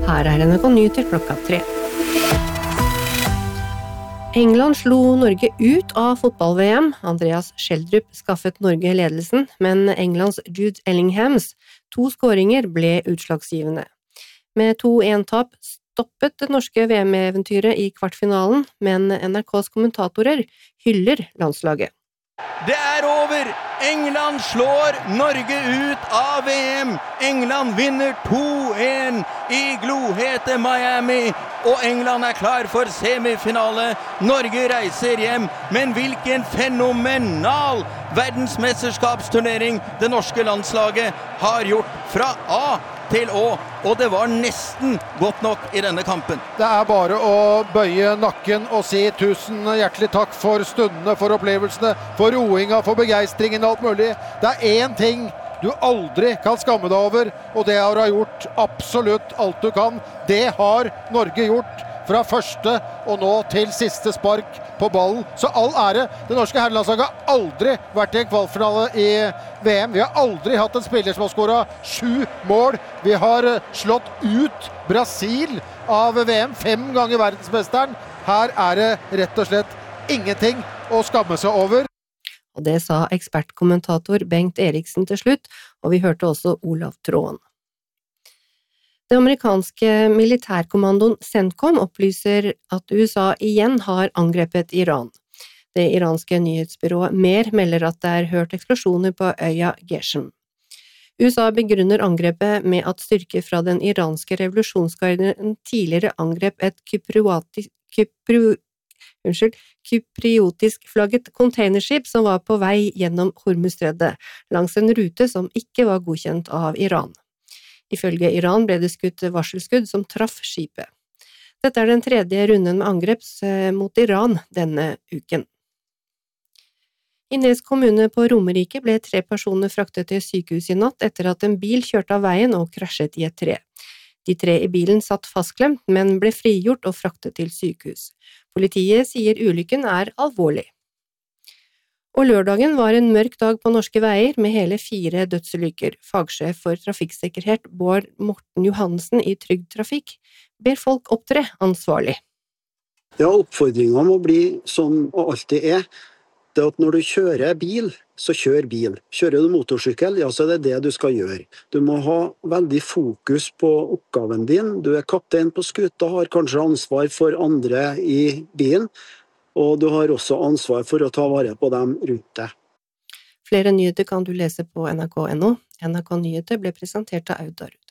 Her NRK Nyheter klokka 3. England slo Norge ut av fotball-VM. Andreas Schjelderup skaffet Norge ledelsen, men Englands Jude Bellinghams 2 skåringer ble utslagsgivende. Med 2-1-tap stoppet det norske VM-eventyret i kvartfinalen, men NRKs kommentatorer hyller landslaget. Det over! England slår Norge ut av VM! England vinner 2-1 i glohete Miami, og England klar for semifinale. Norge reiser hjem, men hvilken fenomenal verdensmesterskapsturnering det norske landslaget har gjort fra A til Å, og det var nesten godt nok i denne kampen. Det bare å bøye nakken og si tusen hjertelig takk for stundene, for opplevelsene, for roinga, for begeistringen og alt mulig. Det én ting du aldri kan skamme deg over, og det å ha gjort absolutt alt du kan. Det har Norge gjort fra første og nå til siste spark på ballen. Så all ære. Det norske herrelandslaget har aldri vært i en kvalfinale i VM. Vi har aldri hatt en spiller som har skåret 7 mål. Vi har slått ut Brasil av VM 5 ganger verdensmesteren. Her det rett og slett ingenting å skamme seg over. Og det sa ekspertkommentator Bengt Eriksen til slutt, og vi hørte også Olav Tråen. Det amerikanske militærkommandoen CENTCOM opplyser at USA igjen har angrepet Iran. Det iranske nyhetsbyrået MER melder at det hørt eksplosjoner på øya Geshem. USA begrunner angrepet med at styrker fra den iranske revolusjonsgarden tidligere angrep et kypriotisk flagget containerskip som var på vei gjennom Hormuzstredet, langs en rute som ikke var godkjent av Iran. Ifølge Iran ble det skutt varselskudd som traff skipet. Dette den tredje runden med angrep mot Iran denne uken. I Nes kommune på Romerike ble 3 personer fraktet til sykehus i natt etter at en bil kjørte av veien og krasjet i et tre. De 3 i bilen satt fastklemt, men ble frigjort og fraktet til sykehus. Politiet sier ulykken alvorlig. Og lørdagen var en mørk dag på norske veier med hele 4 dødsulykker. Fagsjef for trafikksikkerhet Bård Morten Johansen i Trygg Trafikk ber folk opptre ansvarlig. Ja, oppfordringen må bli som alltid det at når du kjører bil, så kjør bil. Kjører du motorsykkel, ja, så det det du skal gjøre. Du må ha veldig fokus på oppgaven din. Du kaptein på skuta, har kanskje ansvar for andre i bilen, og du har også ansvar for å ta vare på dem rundt deg. Flere nyheter kan du lese på NRK.no. NRK Nyheter ble presentert av Aud Darud.